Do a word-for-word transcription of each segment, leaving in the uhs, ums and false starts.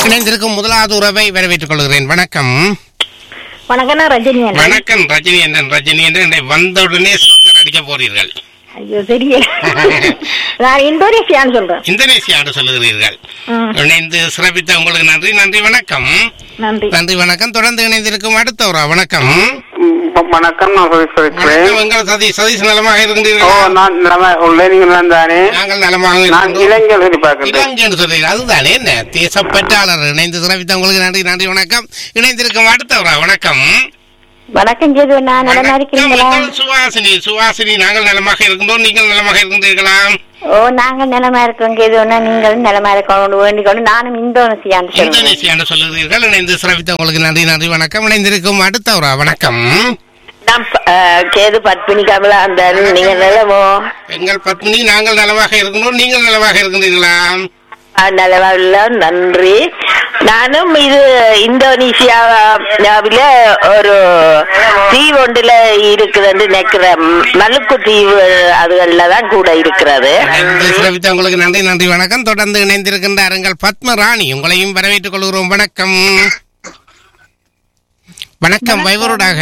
இணைந்திருக்கும் முதலாவது உறவை வரவேற்றுக் கொள்கிறேன். வணக்கம். வணக்கம் ரஜினி. வணக்கம் ரஜினி என்றன் ரஜினி என்று வந்தவுடனே சிஸ்டர் அடிக்க போறீர்கள். ஐயோ தெரியல, நான் இந்தோனேசியான்னு சொல்றேன். இந்தோனேசியான்னு சொல்லுகிறீர்கள். இணைந்து சிறப்பித்த உங்களுக்கு நன்றி. நன்றி வணக்கம். நன்றி நன்றி வணக்கம். தொடர்ந்து இணைந்திருக்கும் அடுத்த ஒரு வணக்கம். வணக்கம். எங்கள் சதி சதீஷ் நலமாக இருக்கின்றீர்கள்? நாங்கள் நலமாக இலங்கைன்னு சொல்றீங்க. அதுதானே என்ன தேசப்பற்றாளர். இணைந்து சிறப்பித்த உங்களுக்கு நன்றி. நன்றி வணக்கம். இணைந்திருக்கும் அடுத்த ஒரு வணக்கம். வணக்கம் கேது, நான் நலமா இருக்கிறீங்களா? சுவாசினி. சுவாசினி, நாங்கள் நலமாக இருக்கின்றோம். நீங்கள் நலமாக இருக்கின்றீர்களா? ஓ, நாங்கள் நலமா இருக்கோம் கேது. நீங்களும் நலமா இருக்கணும் வேண்டிக் கொண்டு நானும் இந்தோனேசியான்னு இந்தோனேசியான்னு சொல்லுகிறீர்கள். இணைந்து சிறப்பித்த உங்களுக்கு நன்றி. நன்றி வணக்கம். இணைந்திருக்கும் அடுத்த ஒரு வணக்கம். கேது பத்மினி கமலா இருந்தாரு. நீங்க நலமோ? எங்கள் பத்மினி, நாங்கள் நலமாக இருக்கின்றோம். நீங்கள் நலமாக இருக்கின்றீர்களா? நலமா. நன்றி. நானும் இது இந்தோனேசியாவில ஒரு தீவு ஒன்றுல இருக்குதுன்னு நினைக்கிறேன். மலுக்கு தீவு அதுகள்ல தான் கூட இருக்கிறது. உங்களுக்கு நன்றி. நன்றி வணக்கம். தொடர்ந்து இணைந்திருக்கின்றார்கள் பத்மராணி. உங்களையும் வரவேற்றுக் கொள்கிறோம். வணக்கம். வணக்கம். வைவரோடாக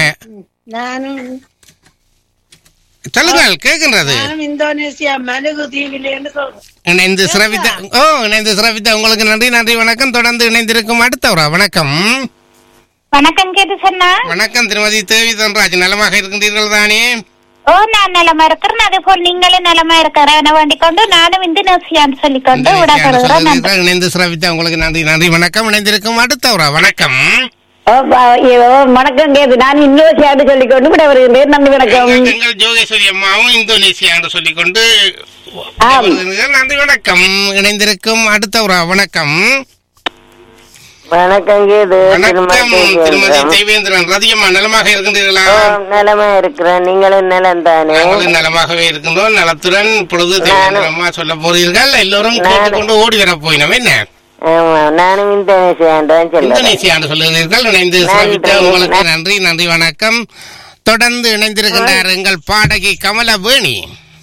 சொல்லுங்கள், கேட்கின்றது. இந்தோனேசியா மலுகு தீவில் இணைந்து சிறப்பித்த ஓ இணைந்து சிறப்பித்த உங்களுக்கு நன்றி. நன்றி வணக்கம். தொடர்ந்து இணைந்திருக்கும் அடுத்தவரா வணக்கம். வணக்கம் கேட்டு சொன்னா. வணக்கம் திருமதி தேவி தன்ராஜ். நலமாக இருக்கின்றீர்கள் தானே? ஓ, நான் நலமா இருக்கிறேன். அதே போல் நீங்களும் நலமா இருக்கிறேன் வேண்டிக் கொண்டு நானும் இந்தோனேசியான்னு சொல்லிக்கொண்டு விட இணைந்து சிறப்பித்த உங்களுக்கு நன்றி. நன்றி வணக்கம். இணைந்திருக்கும் அடுத்தவரா வணக்கம். வணக்கம் கேது, நான் இந்தோனேசியான்னு சொல்லிக்கொண்டு விட வருகிறேன். நன்றி வணக்கம். எங்கள் ஜோகேஸ்வரி அம்மாவும் இந்தோனேசியான்னு சொல்லிக்கொண்டு நன்றி வணக்கம். இணைந்திருக்கும் அடுத்த ஒரு வணக்கம். வணக்கம் கேது. வணக்கம் திருமதி தேவேந்திரன். ரதியம்மா, நலமாக இருக்கின்றீர்களா? நலமா இருக்கிறேன். நீங்களும் நலம் தானே? நலமாகவே இருக்கின்றோம். நலத்துடன் பொழுது தேவேந்திர அம்மா சொல்ல போறீர்கள். எல்லோரும் கேட்டுக்கொண்டு ஓடி வர போயினோம். என்ன நானும் இந்தோனேசியான்னு சொல்லுகிறீர்கள். இணைந்து சிறப்பித்த உங்களுக்கு நன்றி. நன்றி வணக்கம். தொடர்ந்து இணைந்திருக்கின்றார் எங்கள் பாடகி கமலவேணி.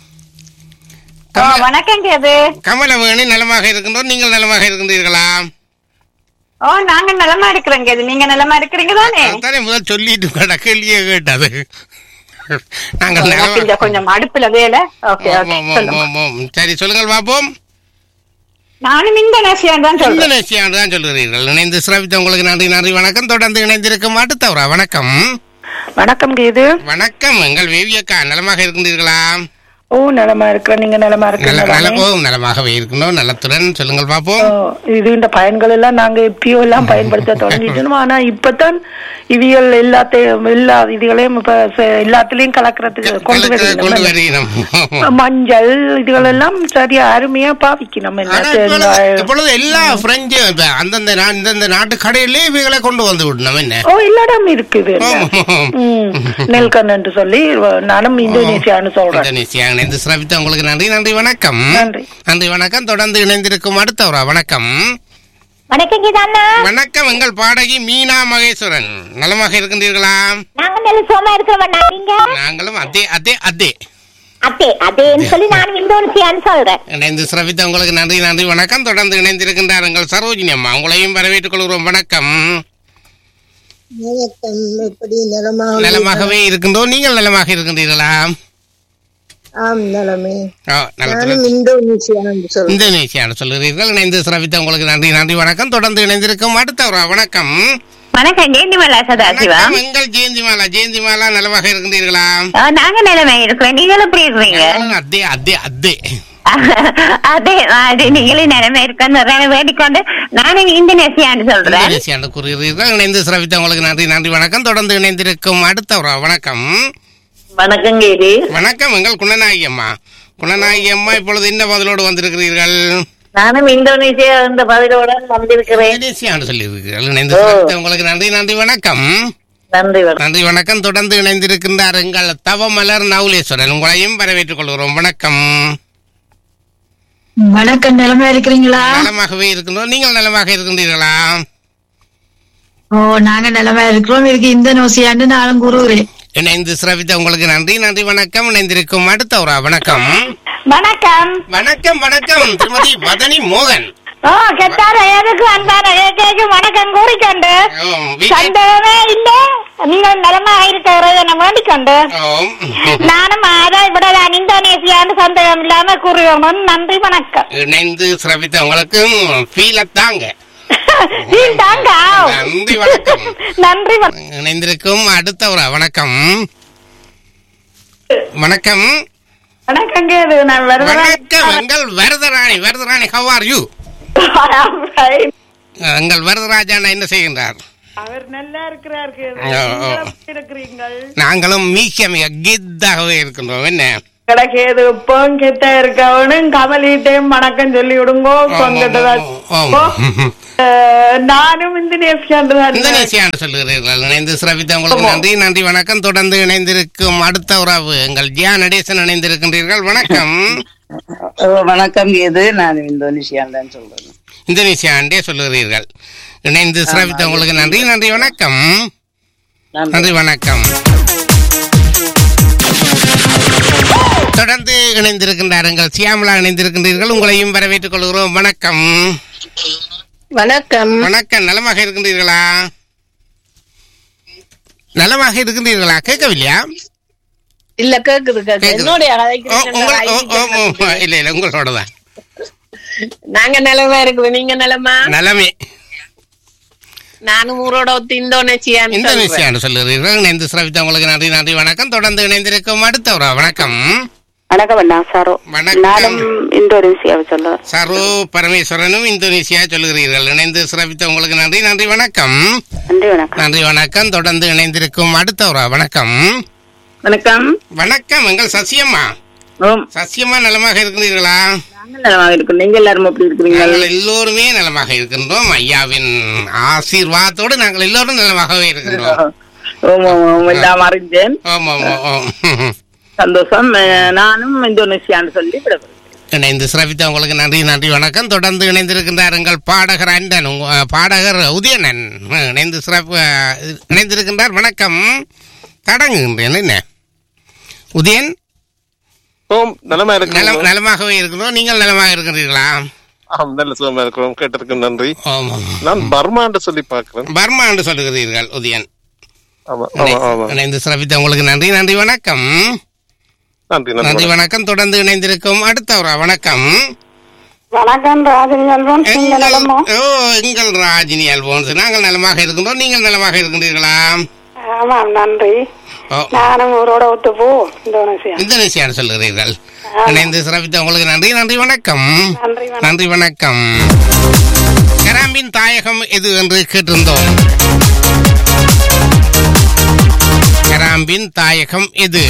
வணக்கம் கேது. கமலவேணி, நலமாக இருக்கின்றோம். நீங்கள் நலமாக இருக்கின்றீர்களா? ஓ, நாங்க நலமா இருக்கிறோம் கேது. நீங்க நலமா இருக்கிறீங்க தானே? தானே முதல் சொல்லிட்டு கேள்வியே கேட்டது. நாங்கள் கொஞ்சம் அடுப்புல வேலை. சரி, சொல்லுங்கள் பாப்போம். நானும் இந்தோனேசியான்னு தான் சொல்றேன். இந்தோனேசியான்னு தான் சொல்கிறீர்கள். இணைந்து சிறப்பித்த உங்களுக்கு நன்றி. நன்றி வணக்கம். தொடர்ந்து இணைந்திருக்கும் அடுத்தவரா வணக்கம். வணக்கம் கேது. வணக்கம். எங்கள் வேவியக்கா, நலமாக இருக்கின்றீர்களா? ஓ, நலமா இருக்கிற. நீங்க நலமா இருக்கீங்களா? நலமாகவே இருக்கணும். நலத்துடன் சொல்லுங்கள் பாப்போம். இது இந்த பயன்கள் எல்லாம் நாங்க எப்பயோ எல்லாம் பயன்படுத்த தொடங்கிட்டோம். ஆனா இப்பதான் இவியல் எல்லாத்தையும் எல்லா இதுகளையும் இப்ப எல்லாத்திலையும் கலக்கிறதுக்கு கொண்டு வரணும். மஞ்சள் இதுகள் எல்லாம் சரியா அருமையா பாவிக்கணும். இப்பொழுது எல்லா பிரெஞ்சு அந்தந்த அந்தந்த நாட்டு கடையிலே இவைகளை கொண்டு வந்து விடணும். என்ன ஓ, எல்லா இடமும் இருக்குது. நெல்கன் என்று சொல்லி நானும் இந்தோனேசியான்னு சொல்றேன். இந்தோனேசியா. இணைந்து சிறப்பித்த உங்களுக்கு நன்றி. நன்றி வணக்கம். நன்றி நன்றி வணக்கம். தொடர்ந்து இணைந்திருக்கும் அடுத்தவரா வணக்கம். வணக்கம் கீதாண்ணா. வணக்கம். எங்கள் பாடகி மீனா மகேஸ்வரன். நலமாக இருக்கின்றீர்களா? நாங்களும் அதே அதே அதே அதே அதேன்னு சொல்லி நான் இந்தோனேசியான்னு சொல்றேன். இணைந்து சிறப்பித்த உங்களுக்கு நன்றி. நன்றி வணக்கம். தொடர்ந்து இணைந்திருக்கின்றார் எங்கள் சரோஜினி அம்மா. உங்களையும் வரவேற்றுக் கொள்கிறோம். வணக்கம். நலமாகவே இருக்கின்றோம். நீங்கள் நலமாக இருக்கின்றீர்களா? இந்தோனேசியான்னு சொல்லுகிறீர்கள். இணைந்து சிறப்பித்த உங்களுக்கு நன்றி. நன்றி வணக்கம். தொடர்ந்து இணைந்திருக்கும் அடுத்தவரா வணக்கம். வணக்கம் ஜெயந்திமாலா சதாசிவா. எங்கள் ஜெயந்திமாலா. ஜெயந்திமாலா, நலமாக இருக்கின்றீர்களா? நாங்க நிலைமை இருக்கிறோம். நீங்கள் எப்படி இருக்கீங்க? அதே அதே அதே அதே அது நீங்களும் நிலைமை இருக்க வேண்டிக்கொண்டு நானும் இந்தோனேசியான்னு சொல்றேன். இந்தோனேசியான்னு கூறுகிறீர்கள். இணைந்து சிறப்பித்த உங்களுக்கு நன்றி. நன்றி வணக்கம். தொடர்ந்து இணைந்திருக்கும் அடுத்தவரா வணக்கம். வணக்கம் கேது. வணக்கம். எங்கள் குணநாயகி அம்மா. குணநாயகி அம்மா, இப்பொழுது என்ன பதிலோடு வந்திருக்கிறீர்கள்? நானும் இந்தோனேசியா இந்த பதிலோட வந்திருக்கிறேன். இந்தோனேசியான்னு சொல்லியிருக்கிறீர்கள். இணைந்து சிறப்பித்த உங்களுக்கு நன்றி. நன்றி வணக்கம். நன்றி நன்றி வணக்கம். தொடர்ந்து இணைந்திருக்கின்றார் எங்கள் தவமலர் நவுலேஸ்வரன். உங்களையும் வரவேற்றுக் கொள்கிறோம். வணக்கம். வணக்கம். நலமா இருக்கிறீங்களா? நலமாகவே இருக்கின்றோம். நீங்கள் நலமாக இருக்கின்றீர்களா? ஓ, நாங்க நலமா இருக்கிறோம். இதுக்கு இந்தோனேசியான்னு நானும் கூறுகிறேன். இணைந்து சிறப்பித்த உங்களுக்கு நன்றி. நன்றி வணக்கம். இணைந்திருக்கும் அடுத்த ஒரு வணக்கம். வணக்கம். வணக்கம் வணக்கம் திருமதி வதனி மோகன். ஓ, கெட்டார எனக்கு அன்பான அனைவருக்கும் வணக்கம் கூறிக்கொண்டு சந்தேகமே இல்ல நீங்கள் நலமாக இருக்கிறது என வேண்டிக்கொண்டு நானும் அதை விட இந்தோனேசியான்னு சந்தேகம் இல்லாம கூறுவோம். நன்றி வணக்கம். இணைந்து சிரவித்த உங்களுக்கும் ஃபீலத்தாங்க நன்றி வணக்கம். நன்றி இணைந்திருக்கும் அடுத்த ஒரு வணக்கம். வணக்கம் வணக்கம் வணக்கம் எங்கள் வரதராணி. வரதராணி, how are you? எங்கள் வரதராஜா என்ன செய்கின்றார்? அவர் நல்லா இருக்கிறார். நாங்களும் மிக மிக கீத்தாகவே இருக்கின்றோம். என்ன கிடக்கேது பொங்கிட்ட இருக்கவனும் கமலிட்டையும் வணக்கம் சொல்லி விடுங்கோ. நானும் இந்தோனேசியான்னு சொல்லுகிறீர்கள். இணைந்து சிரவித்த உங்களுக்கு நன்றி. நன்றி வணக்கம். தொடர்ந்து இணைந்திருக்கும் அடுத்த உறவு எங்கள் ஜியா நடேசன் இணைந்திருக்கின்றீர்கள். வணக்கம். வணக்கம். இது நான் இந்தோனேசியான் தான் சொல்றேன். இந்தோனேசியாண்டே சொல்லுகிறீர்கள். இணைந்து சிரவித்த உங்களுக்கு நன்றி. நன்றி வணக்கம். நன்றி வணக்கம். தொடர்ந்து இணைந்திருக்கின்றார்கள் சியாமலா இணைந்திருக்கின்றீர்கள். உங்களையும் வரவேற்றுக் கொள்கிறோம். வணக்கம். வணக்கம். வணக்கம். நலமாக இருக்கின்றீர்களா? நலமாக இருக்கின்றீர்களா? கேட்கவில்லையா? இல்ல கேக்குது. இல்ல இல்ல உங்களோடதான். நாங்க நலமா இருக்குது. நீங்க நலமா? நலமே. நானும் ஊரோட ஒத்து இந்தோனேசியான் இந்தோனேசியான்னு சொல்லுகிறீர்கள். இணைந்து சிரவித்த உங்களுக்கு நன்றி. நன்றி வணக்கம். தொடர்ந்து இணைந்திருக்கும் அடுத்தவரா. வணக்கம். வணக்கம் அண்ணா. சரோ. வணக்கம். இந்தோனேசியாவை சொல்ல சரோ பரமேஸ்வரனும் இந்தோனேசியா சொல்லுகிறீர்கள். இணைந்து சிரவித்த உங்களுக்கு நன்றி. நன்றி வணக்கம். நன்றி வணக்கம். நன்றி வணக்கம். தொடர்ந்து இணைந்திருக்கும் அடுத்தவரா. வணக்கம். வணக்கம். வணக்கம். எங்கள் சசியம்மா. சசியம்மா நலமாக இருக்கிறீர்களா? நலமாக இருக்கும். நீங்க எல்லாரும் எப்படி இருக்கிறீங்க? நாங்கள் எல்லோருமே நலமாக இருக்கின்றோம். ஐயாவின் ஆசீர்வாதத்தோடு நாங்கள் எல்லோரும் நலமாகவே இருக்கின்றோம். எல்லாம் அறிஞ்சேன். சந்தோஷம். நானும் இந்தோனேசியான்னு சொல்லி இணைந்து சிரவித்த உங்களுக்கு நன்றி. நன்றி வணக்கம். தொடர்ந்து இணைந்திருக்கின்றார் எங்கள் பாடகர் அண்டன், பாடகர் உதயணன் இணைந்து சிறப்பு இணைந்திருக்கின்றார். வணக்கம். தடங்குகின்றேன். என்ன உதயன்? நலமாகவே இருக்கிறோம். நீங்கள் நலமாக இருக்கிறீர்களா? நல்ல சுகமா இருக்கிறோம். கேட்டிருக்கேன். நன்றி. நான் பர்மா என்று சொல்லி பார்க்கிறேன். பர்மா என்று சொல்லுகிறீர்கள் உதயன். இணைந்து சிறப்பித்த உங்களுக்கு நன்றி. நன்றி வணக்கம். நன்றி வணக்கம். தொடர்ந்து இணைந்திருக்கும் அடுத்தவரா. வணக்கம். வணக்கம். ராஜினி அல்போன்ஸ். ஓ எங்கள் ராஜினி அல்போன்ஸ். நாங்கள் நலமாக இருக்கின்றோம். நீங்கள் நலமாக இருக்கின்றீர்களா? ஆமாம். நன்றி. நானும் ஊரோட ஒத்து போ இந்தோனேசியா இந்தோனேசியான்னு சொல்லுகிறீர்கள். இணைந்து சிறப்பித்த உங்களுக்கு நன்றி. நன்றி வணக்கம். நன்றி வணக்கம். கராம்பின் தாயகம் எது என்று கேட்டிருந்தோம். கராம்பின் தாயகம் எது?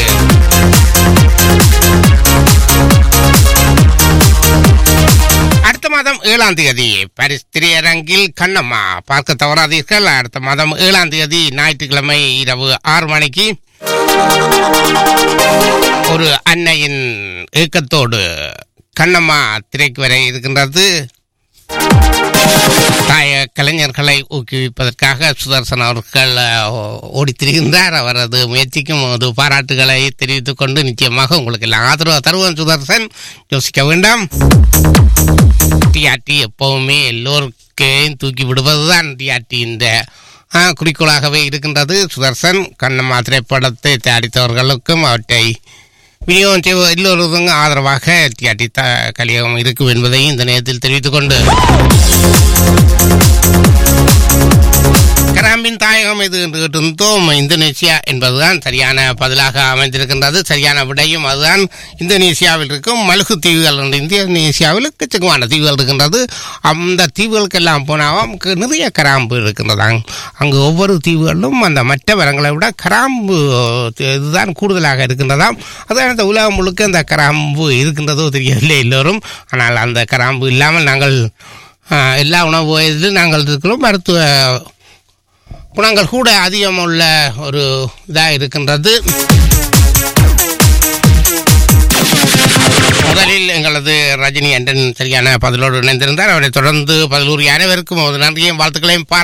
அடுத்த மாதம் ஏழாம் தேதி பாரிஸ் திரையரங்கில் கண்ணம்மா பார்க்க தவறாதீர்கள். அடுத்த மாதம் ஏழாம் தேதி ஞாயிற்றுக்கிழமை இரவு ஆறு மணிக்கு ஒரு அன்னையின் ஏக்கத்தோடு கண்ணம்மா திரைக்கு வர இருக்கின்றது. தாய கலைஞர்களை ஊக்குவிப்பதற்காக சுதர்சன் அவர்கள் ஓடி திரிகின்றார். அவரது முயற்சிக்கும் ஒரு பாராட்டுகளை தெரிவித்துக் கொண்டு நிச்சயமாக உங்களுக்கு எல்லாம் ஆதரவு தருவோம். சுதர்சன், யோசிக்க வேண்டாம். டிஆர்டி எப்பவுமே எல்லோருக்கையும் தூக்கி விடுவதுதான் டிஆர்டி இந்த குறிக்கோளாகவே இருக்கின்றது. சுதர்சன் கண்ணம்மா திரைப்படத்தை தயாரித்தவர்களுக்கும் அவற்றை விநியோகம் செய்வ எல்லோருக்கும் ஆதரவாக டிஆர்டி த கலியகம் இருக்கும் என்பதையும் இந்த நேரத்தில் தெரிவித்துக் கொண்டு கராம்பின் தாயகம் எது என்று கேட்டிருந்தோம். இந்தோனேசியா என்பதுதான் சரியான பதிலாக அமைந்திருக்கின்றது. சரியான விடையும் அதுதான். இந்தோனேசியாவில் இருக்கும் மலுகு தீவுகள் என்று இந்தோனேசியாவில் எக்கச்சக்கமான தீவுகள் இருக்கின்றது. அந்த தீவுகளுக்கெல்லாம் போனால் நிறைய கராம்பு இருக்கின்றதாம். அங்கு ஒவ்வொரு தீவுகளிலும் அந்த மற்ற மரங்களை விட கராம்பு இதுதான் கூடுதலாக இருக்கின்றதாம். அதான் அந்த உலகம் முழுக்க அந்த கராம்பு இருக்கின்றதோ தெரியவில்லை எல்லோரும். ஆனால் அந்த கராம்பு இல்லாமல் நாங்கள் எல்லா உணவு வயதிலும் நாங்கள் இருக்கிறோம். மருத்துவ குணங்கள் கூட அதிகம் உள்ள ஒரு இதாக இருக்கின்றது. முதலில் எங்களது ரஜினி அண்டன் சரியான பதிலோடு இணைந்திருந்தார். அவரை தொடர்ந்து பதிலூர் அனைவருக்கும் ஒரு நன்றியையும் வாழ்த்துக்களையும் பாராட்டு